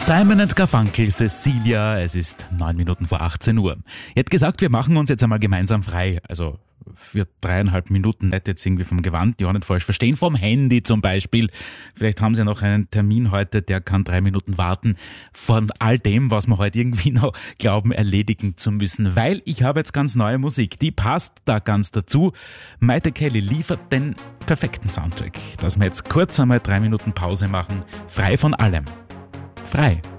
Simon & Garfunkel, Cecilia, es ist 9 Minuten vor 18 Uhr. Ihr habt gesagt, wir machen uns jetzt einmal gemeinsam frei. Also für 3,5 Minuten, nicht jetzt irgendwie vom Gewand, die auch nicht falsch verstehen, vom Handy zum Beispiel. Vielleicht haben Sie ja noch einen Termin heute, der kann 3 Minuten warten. Von all dem, was wir heute irgendwie noch glauben, erledigen zu müssen. Weil ich habe jetzt ganz neue Musik, die passt da ganz dazu. Maite Kelly liefert den perfekten Soundtrack, dass wir jetzt kurz einmal 3 Minuten Pause machen, frei von allem. Frei